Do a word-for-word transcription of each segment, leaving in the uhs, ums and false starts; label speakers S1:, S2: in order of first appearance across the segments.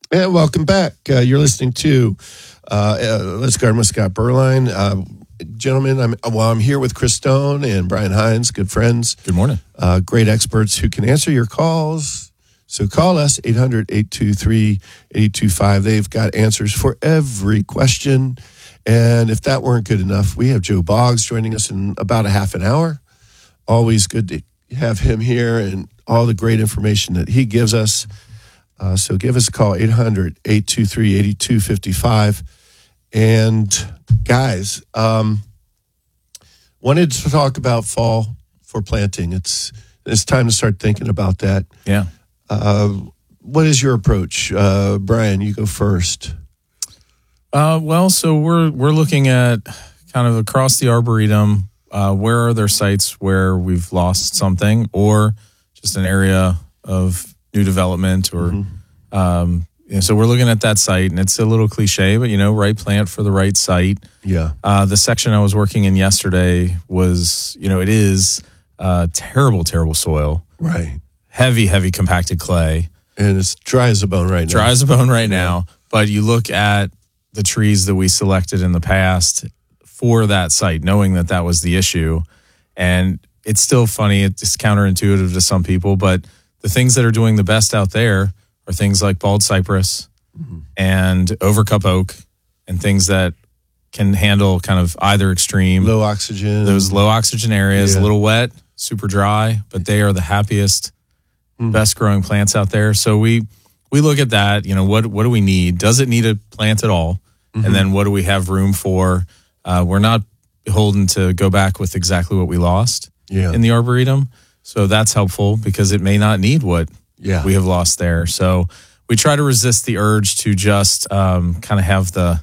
S1: And welcome back. Uh, you're listening to uh, uh, Let's Garden with Scott Berline. Uh, gentlemen, I'm, well, I'm here with Chris Stone and Brian Hines, good friends.
S2: Good morning.
S1: Uh, great experts who can answer your calls. So call us, eight hundred, eight two three, eight two two five. They've got answers for every question. And if that weren't good enough, we have Joe Boggs joining us in about a half an hour. Always good to have him here and all the great information that he gives us. Uh, so give us a call, eight hundred, eight two three, eight two five five. And guys, um, wanted to talk about fall for planting. It's it's time to start thinking about that.
S2: Yeah.
S1: Uh, what is your approach? Uh, Brian, you go first.
S2: Uh, well, so we're we're looking at kind of across the Arboretum, uh, where are there sites where we've lost something or just an area of new development or mm-hmm. um, you know, so we're looking at that site, and it's a little cliche, but, you know, right plant for the right site.
S1: Yeah.
S2: Uh, the section I was working in yesterday was, you know, it is uh, terrible, terrible soil.
S1: Right.
S2: Heavy, heavy compacted clay.
S1: And it's dry as a bone right now.
S2: Dry as a bone right now. But you look at the trees that we selected in the past for that site, knowing that that was the issue. And it's still funny. It's counterintuitive to some people, but the things that are doing the best out there are things like bald cypress mm-hmm. and overcup oak and things that can handle kind of either extreme.
S1: Low oxygen.
S2: Those low oxygen areas,
S1: yeah.
S2: a little wet, super dry, but they are the happiest, mm. best growing plants out there. So we we look at that, you know, what what do we need? Does it need a plant at all? Mm-hmm. And then what do we have room for? Uh, we're not beholden to go back with exactly what we lost
S1: yeah.
S2: in the Arboretum. So that's helpful because it may not need what
S1: yeah.
S2: we have lost there. So we try to resist the urge to just um, kind of have the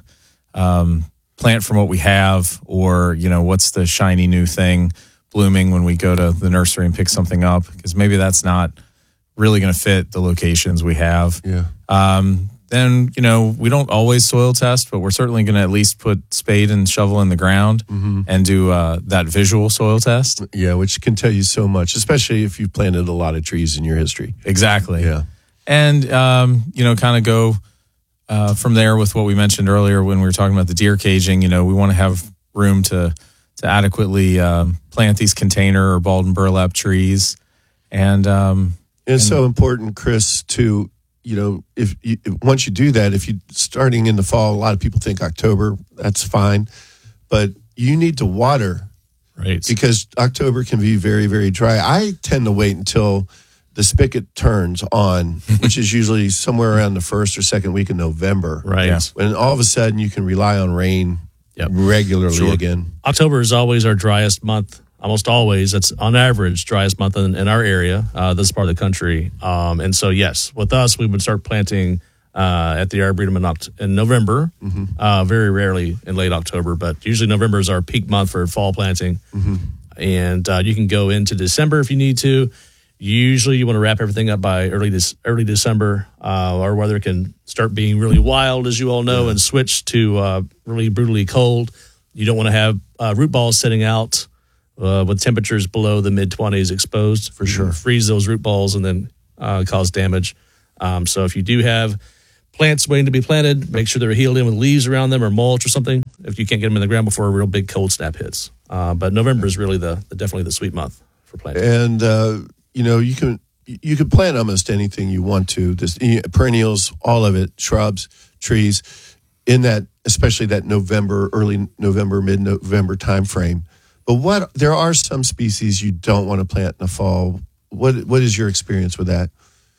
S2: um, plant from what we have, or, you know, what's the shiny new thing blooming when we go to the nursery and pick something up, because maybe that's not really going to fit the locations we have.
S1: Yeah.
S2: Um, then, you know, we don't always soil test, but we're certainly going to at least put spade and shovel in the ground mm-hmm. and do uh, that visual soil test.
S1: Yeah, which can tell you so much, especially if you've planted a lot of trees in your history.
S2: Exactly.
S1: Yeah.
S2: And, um, you know, kind of go uh, from there with what we mentioned earlier when we were talking about the deer caging. You know, we want to have room to, to adequately um, plant these container or bald and burlap trees. And, um,
S1: and it's
S2: and,
S1: so important, Chris, to... You know, if you, once you do that, if you starting in the fall, a lot of people think October, that's fine, but you need to water,
S2: right?
S1: Because October can be very, very dry. I tend to wait until the spigot turns on, which is usually somewhere around the first or second week of November,
S2: right? Yeah.
S1: When all of a sudden you can rely on rain yep. regularly sure. again.
S3: October is always our driest month. Almost always, that's on average driest month in, in our area, uh, this part of the country. Um, and so, yes, with us, we would start planting uh, at the Arboretum in, Oct- in November, mm-hmm. uh, very rarely in late October, but usually November is our peak month for fall planting. Mm-hmm. And uh, you can go into December if you need to. Usually you want to wrap everything up by early this early December. Uh, our weather can start being really wild, as you all know, yeah. and switch to uh, really brutally cold. You don't want to have uh, root balls sitting out Uh, with temperatures below the mid twenties exposed,
S1: for sure,
S3: freeze those root balls and then uh, cause damage. Um, so if you do have plants waiting to be planted, make sure they're healed in with leaves around them or mulch or something. If you can't get them in the ground before a real big cold snap hits, uh, but November is really the, the definitely the sweet month for planting.
S1: And uh, you know you can you can plant almost anything you want to. This perennials, all of it, shrubs, trees, in that especially that November, early November, mid November time frame. But what there are some species you don't want to plant in the fall. What what is your experience with that?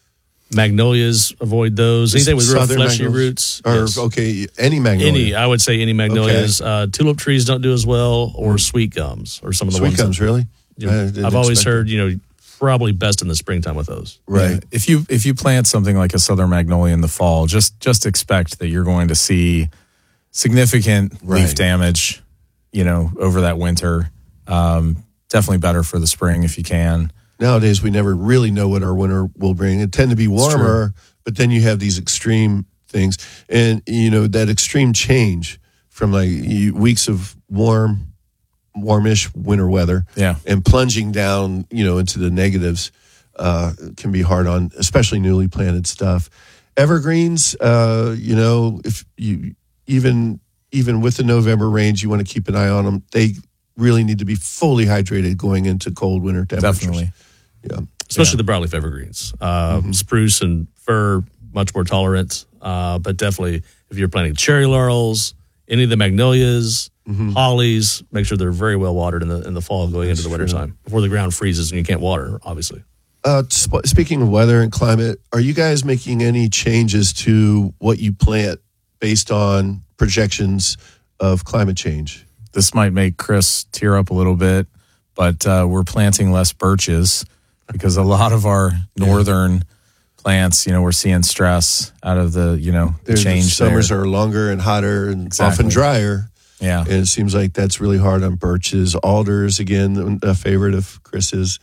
S3: Magnolias, avoid those. Anything with real fleshy
S1: magnolias?
S3: roots.
S1: Or
S3: yes.
S1: okay, any magnolia.
S3: Any, I would say any magnolias.
S1: Okay.
S3: Uh, tulip trees don't do as well, or sweet gums, or some of the
S1: sweet
S3: ones.
S1: gums,
S3: that,
S1: really?
S3: You know, I've always heard, you know, probably best in the springtime with those.
S1: Right.
S2: Yeah. If you if you plant something like a southern magnolia in the fall, just just expect that you're going to see significant
S1: right.
S2: leaf damage, you know, over that winter. Um, definitely better for the spring if you can.
S1: Nowadays, we never really know what our winter will bring. It tend to be warmer, but then you have these extreme things. And, you know, that extreme change from like weeks of warm, warmish winter weather
S2: yeah.
S1: and plunging down, you know, into the negatives uh, can be hard on, especially newly planted stuff. Evergreens, uh, you know, if you even even with the November rains, you want to keep an eye on them. They really need to be fully hydrated going into cold winter temperatures.
S2: Definitely.
S1: Yeah.
S3: Especially yeah. the broadleaf evergreens. Uh, mm-hmm. Spruce and fir, much more tolerant. Uh, but definitely, if you're planting cherry laurels, any of the magnolias, mm-hmm. hollies, make sure they're very well watered in the in the fall going That's into the wintertime before the ground freezes and you can't water, obviously.
S1: Uh, sp- speaking of weather and climate, are you guys making any changes to what you plant based on projections of climate change?
S2: This might make Chris tear up a little bit, but uh, we're planting less birches because a lot of our northern yeah. plants, you know, we're seeing stress out of the, you know, the
S1: There's,
S2: change.
S1: Summers
S2: there.
S1: are longer and hotter and
S2: exactly.
S1: often drier.
S2: Yeah.
S1: And it seems like that's really hard on birches. Alders, again, a favorite of Chris's.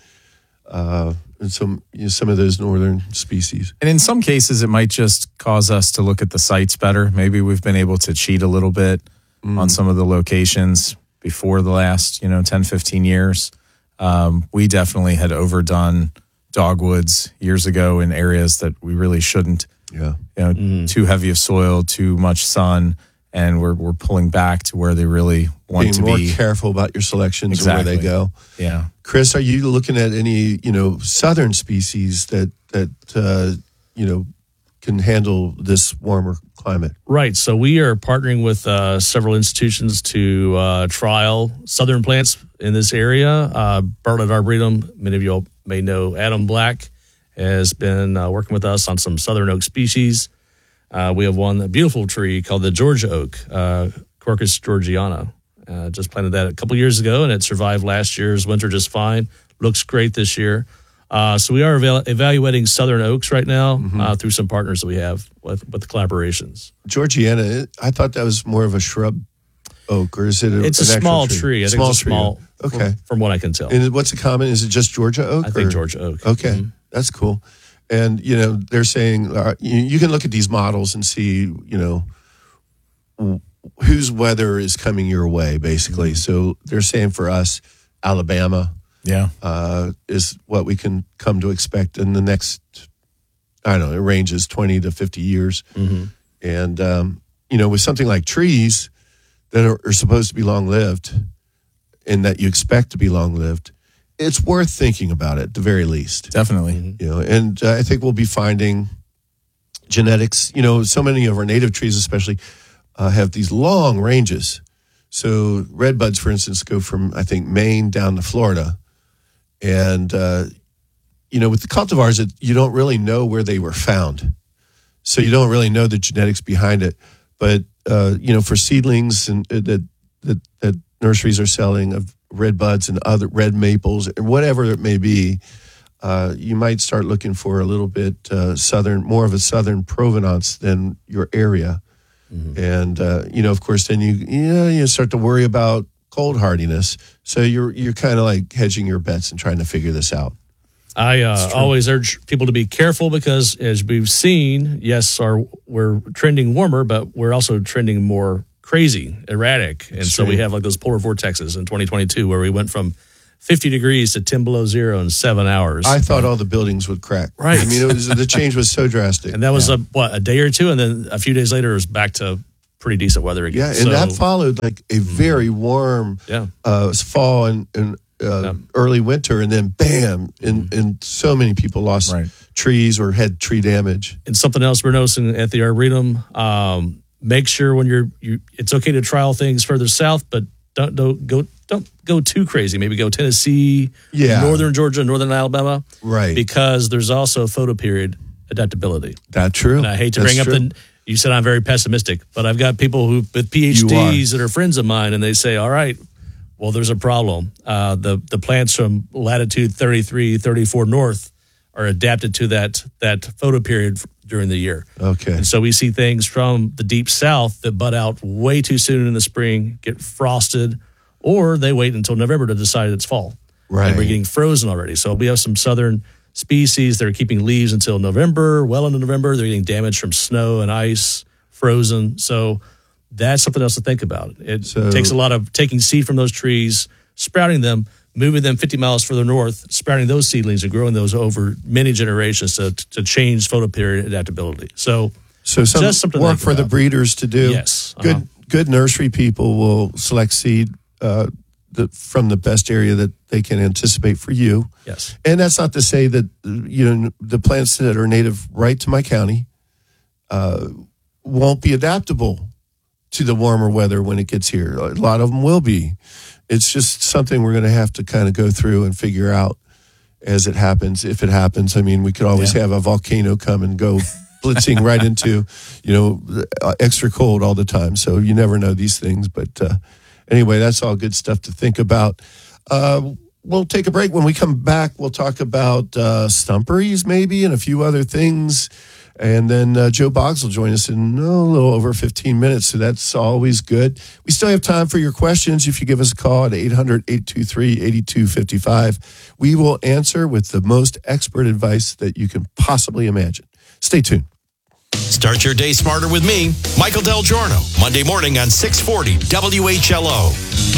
S1: Uh, and some you know, some of those northern species.
S2: And in some cases, it might just cause us to look at the sites better. Maybe we've been able to cheat a little bit mm. on some of the locations before the last, you know, ten, fifteen years. Um, we definitely had overdone dogwoods years ago in areas that we really shouldn't.
S1: Yeah.
S2: You know,
S3: mm.
S2: too heavy of soil, too much sun, and we're we're pulling back to where they really want
S1: Being
S2: to
S1: more
S2: be.
S1: careful about your selections
S2: exactly.
S1: and where they go.
S2: Yeah.
S1: Chris, are you looking at any, you know, southern species that that uh, you know can handle this warmer climate?
S3: Right. So we are partnering with uh, several institutions to uh, trial southern plants in this area. Uh, Bartlett Arboretum, many of you all may know Adam Black, has been uh, working with us on some southern oak species. Uh, we have one a beautiful tree called the Georgia oak, uh, Quercus georgiana. Uh, just planted that a couple years ago, and it survived last year's winter just fine. Looks great this year. Uh, so we are eval- evaluating southern oaks right now mm-hmm. uh, through some partners that we have with, with collaborations.
S1: Georgiana, I thought that was more of a shrub oak, or is it a,
S3: it's
S1: an
S3: a small
S1: tree?
S3: tree. I
S1: small
S3: think it's a small,
S1: tree. Okay.
S3: From, from what I can tell.
S1: And what's the common? Is it just Georgia oak?
S3: I think
S1: or?
S3: Georgia oak.
S1: Okay,
S3: mm-hmm.
S1: That's cool. And, you know, they're saying, uh, you, you can look at these models and see, you know, w- whose weather is coming your way, basically. Mm-hmm. So they're saying for us, Alabama
S2: yeah,
S1: uh, is what we can come to expect in the next, I don't know, it ranges twenty to fifty years.
S3: Mm-hmm.
S1: And, um, you know, with something like trees that are, are supposed to be long-lived and that you expect to be long-lived, it's worth thinking about it at the very least.
S2: Definitely.
S1: You know, and uh, I think we'll be finding genetics. You know, so many of our native trees, especially, uh, have these long ranges. So redbuds, for instance, go from I think Maine down to Florida, and uh, you know, with the cultivars, it, you don't really know where they were found, so you don't really know the genetics behind it. But uh, you know, for seedlings and uh, that that that nurseries are selling of red buds and other red maples, or whatever it may be, uh, you might start looking for a little bit uh, southern, more of a southern provenance than your area. Mm-hmm. And, uh, you know, of course, then you, you know, you start to worry about cold hardiness. So you're, you're kind of like hedging your bets and trying to figure this out.
S3: I uh, always urge people to be careful because, as we've seen, yes, our, we're trending warmer, but we're also trending more crazy, erratic. And so we have like those polar vortexes in twenty twenty-two where we went from fifty degrees to ten below zero in seven hours.
S1: I thought all the buildings would crack.
S3: Right.
S1: I mean, it was, the change was so drastic.
S3: And that was, yeah. a what, a day or two? And then a few days later, it was back to pretty decent weather again.
S1: Yeah, and
S3: so,
S1: that followed like a very warm
S3: yeah.
S1: uh, fall and, and uh, yeah. early winter, and then bam, and, mm. and so many people lost
S2: right.
S1: trees or had tree damage.
S3: And something else we're noticing at the Arboretum, um, make sure when you're, you, it's okay to trial things further south, but don't, don't go don't go too crazy. Maybe go Tennessee,
S1: yeah.
S3: northern Georgia, northern Alabama,
S1: right? Because
S3: there's also photoperiod adaptability.
S1: That's true.
S3: And I hate to
S1: That's
S3: bring
S1: true.
S3: up the. You said I'm very pessimistic, but I've got people who with P H Ds that are friends of mine, and they say, "All right, well, there's a problem. Uh, the the plants from latitude thirty-three, thirty-four north are adapted to that that photoperiod during the year.
S1: Okay.
S3: And so we see things from the deep south that bud out way too soon in the spring, get frosted, or they wait until November to decide it's fall.
S1: Right.
S3: And we're getting frozen already. So we have some southern species that are keeping leaves until November, well into November. They're getting damaged from snow and ice, frozen. So that's something else to think about. It
S1: So-
S3: takes a lot of taking seed from those trees, sprouting them, moving them fifty miles further north, sprouting those seedlings and growing those over many generations to, to change photoperiod adaptability. So,
S1: so some
S3: just something
S1: work
S3: to
S1: for
S3: about.
S1: the breeders to do.
S3: Yes. Uh-huh.
S1: Good, good nursery people will select seed uh, the, from the best area that they can anticipate for you.
S3: Yes.
S1: And that's not to say that, you know, the plants that are native right to my county uh, won't be adaptable to the warmer weather when it gets here. A lot of them will be. It's just something we're going to have to kind of go through and figure out as it happens, if it happens. I mean, we could always
S3: Yeah.
S1: have a volcano come and go blitzing right into, you know, extra cold all the time. So you never know these things. But uh, anyway, that's all good stuff to think about. Uh, we'll take a break. When we come back, we'll talk about uh, stumperies maybe and a few other things. And then uh, Joe Boggs will join us in oh, a little over fifteen minutes, so that's always good. We still have time for your questions. If you give us a call at eight hundred, eight two three, eight two five five, we will answer with the most expert advice that you can possibly imagine. Stay tuned.
S4: Start your day smarter with me, Michael Del Giorno, Monday morning on six forty W H L O.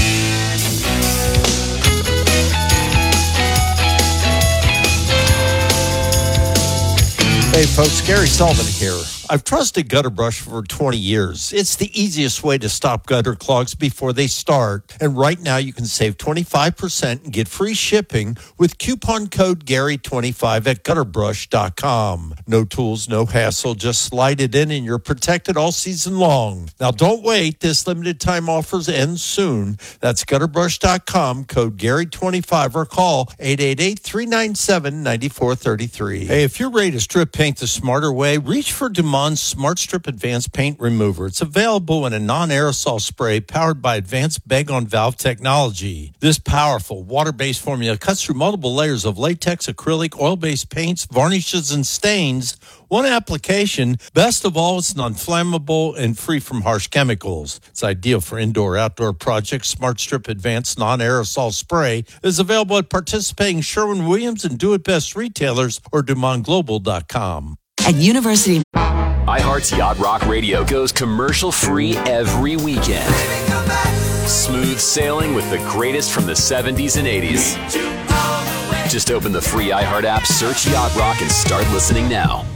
S5: Hey folks, Gary Sullivan here. I've trusted Gutter Brush for twenty years. It's the easiest way to stop gutter clogs before they start. And right now you can save twenty-five percent and get free shipping with coupon code Gary twenty-five at gutter brush dot com. No tools, no hassle. Just slide it in and you're protected all season long. Now don't wait. This limited time offers end soon. That's gutter brush dot com, code Gary twenty-five, or call eight eight eight, three nine seven, nine four three three. Hey, if you're ready to strip paint the smarter way, reach for DeMond's Smart Strip Advanced Paint Remover. It's available in a non-aerosol spray powered by advanced bag-on-valve technology. This powerful water-based formula cuts through multiple layers of latex, acrylic, oil-based paints, varnishes, and stains. One application. Best of all, it's non-flammable and free from harsh chemicals. It's ideal for indoor-outdoor projects. Smart Strip Advanced Non-Aerosol Spray is available at participating Sherwin-Williams and Do It Best retailers or Dumont Global dot com.
S6: At University.
S7: iHeart's Yacht Rock Radio goes commercial-free every weekend. Smooth sailing with the greatest from the seventies and eighties. Just open the free iHeart app, search Yacht Rock, and start listening now.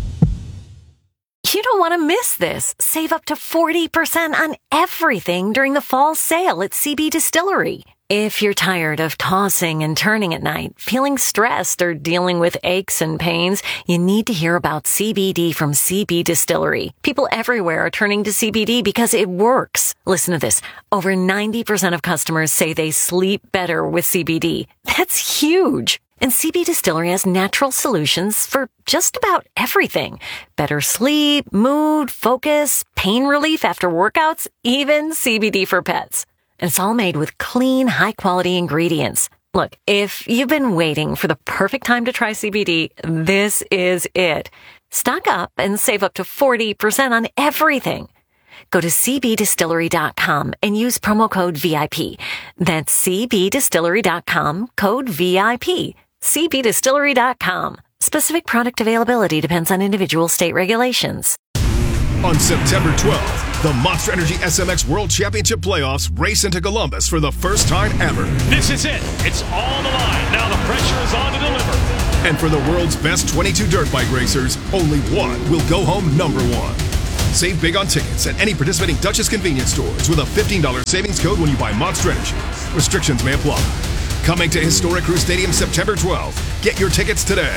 S8: You don't want to miss this. Save up to forty percent on everything during the fall sale at C B Distillery. If you're tired of tossing and turning at night, feeling stressed, or dealing with aches and pains, you need to hear about C B D from C B Distillery. People everywhere are turning to C B D because it works. Listen to this. Over ninety percent of customers say they sleep better with C B D. That's huge. And C B Distillery has natural solutions for just about everything. Better sleep, mood, focus, pain relief after workouts, even C B D for pets. And it's all made with clean, high-quality ingredients. Look, if you've been waiting for the perfect time to try C B D, this is it. Stock up and save up to forty percent on everything. Go to c b distillery dot com and use promo code V I P. That's c b distillery dot com, code V I P. c b distillery dot com. Specific product availability depends on individual state regulations.
S9: On September twelfth, the Monster Energy S M X World Championship Playoffs race into Columbus for the first time ever.
S10: This is it. It's all on the line. Now the pressure is on to deliver.
S9: And for the world's best twenty-two dirt bike racers, only one will go home number one. Save big on tickets at any participating Duchess convenience stores with a fifteen dollars savings code when you buy Monster Energy. Restrictions may apply. Coming to Historic Crew Stadium September twelfth. Get your tickets today.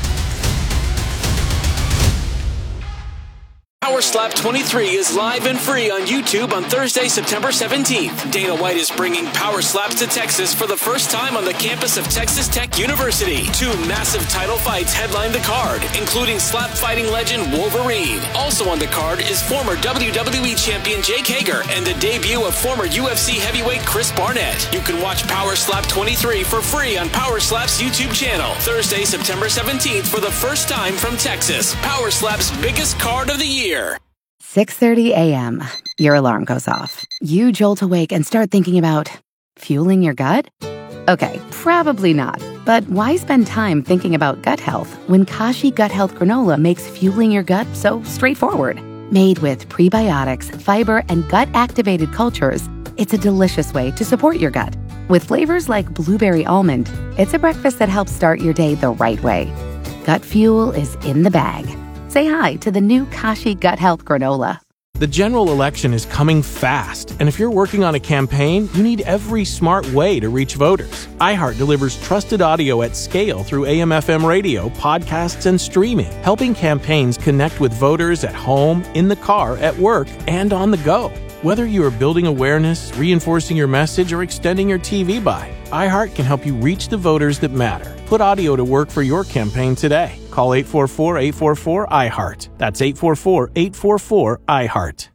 S11: Power Slap twenty-three is live and free on YouTube on Thursday, September seventeenth. Dana White is bringing Power Slaps to Texas for the first time on the campus of Texas Tech University. Two massive title fights headline the card, including slap fighting legend Wolverine. Also on the card is former W W E champion Jake Hager and the debut of former U F C heavyweight Chris Barnett. You can watch Power Slap twenty-three for free on Power Slap's YouTube channel. Thursday, September seventeenth for the first time from Texas. Power Slap's biggest card of the year.
S12: six thirty a.m. Your alarm goes off. You jolt awake and start thinking about fueling your gut? Okay, probably not. But why spend time thinking about gut health when Kashi Gut Health Granola makes fueling your gut so straightforward? Made with prebiotics, fiber, and gut-activated cultures, it's a delicious way to support your gut. With flavors like blueberry almond, it's a breakfast that helps start your day the right way. Gut Fuel is in the bag. Say hi to the new Kashi Gut Health Granola.
S6: The general election is coming fast, and if you're working on a campaign, you need every smart way to reach voters. iHeart delivers trusted audio at scale through A M F M radio, podcasts, and streaming, helping campaigns connect with voters at home, in the car, at work, and on the go. Whether you are building awareness, reinforcing your message, or extending your T V buy, iHeart can help you reach the voters that matter. Put audio to work for your campaign today. Call eight four four, eight four four, I HEART. That's eight four four, eight four four, I HEART.